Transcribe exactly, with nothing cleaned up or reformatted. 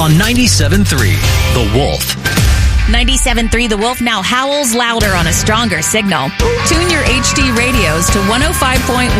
on ninety-seven point three The Wolf. ninety-seven point three The Wolf now howls louder on a stronger signal. Tune your H D radios to one oh five point